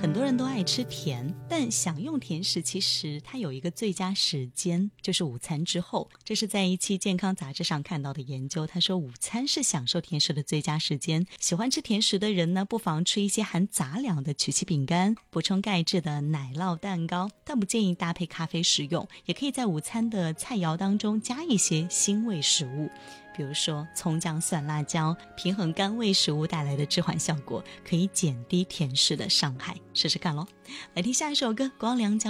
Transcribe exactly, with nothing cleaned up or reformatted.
很多人都爱吃甜，但享用甜食其实它有一个最佳时间，就是午餐之后。这是在一期健康杂志上看到的研究，他说午餐是享受甜食的最佳时间。喜欢吃甜食的人呢，不妨吃一些含杂粮的曲奇饼干，补充钙质的奶酪蛋糕，但不建议搭配咖啡食用，也可以在午餐的菜肴当中加一些辛味食物，比如说葱姜蒜辣椒，平衡甘味食物带来的滞缓效果，可以减低甜食的伤害。试试看咯。来听下一首歌，光良将